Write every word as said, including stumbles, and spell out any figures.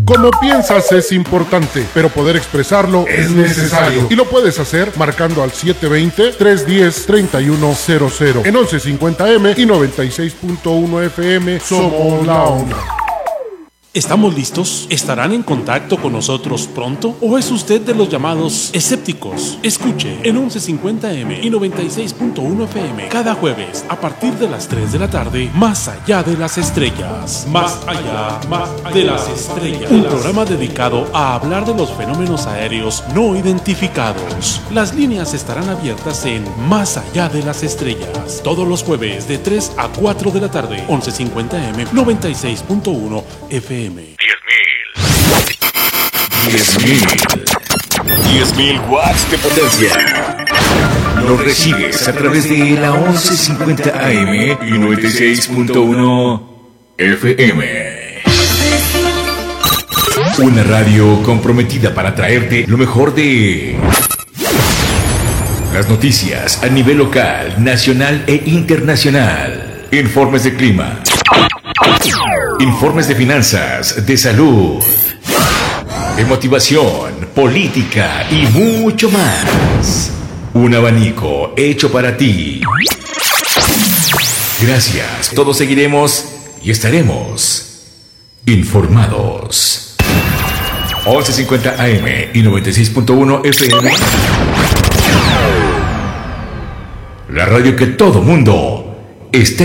Como piensas es importante, pero poder expresarlo es necesario. Y lo puedes hacer marcando al siete dos cero, tres uno cero, tres uno cero cero. En once cincuenta eme y noventa y seis punto uno efe eme somos la onda. ¿Estamos listos? ¿Estarán en contacto con nosotros pronto? ¿O es usted de los llamados escépticos? Escuche en once cincuenta eme y noventa y seis punto uno efe eme cada jueves a partir de las tres de la tarde, Más allá de las estrellas. Más allá, más de las estrellas. Un programa dedicado a hablar de los fenómenos aéreos no identificados. Las líneas estarán abiertas en Más allá de las estrellas. Todos los jueves de tres a cuatro de la tarde, once cincuenta eme, noventa y seis punto uno efe eme. diez mil. diez mil watts de potencia. Lo recibes a través de la once cincuenta A M y noventa y seis punto uno efe eme. Una radio comprometida para traerte lo mejor de las noticias a nivel local, nacional e internacional. Informes de clima. Informes de finanzas, de salud, de motivación, política y mucho más. Un abanico hecho para ti. Gracias, todos seguiremos y estaremos informados. once cincuenta A M y noventa y seis punto uno efe eme. La radio que todo mundo está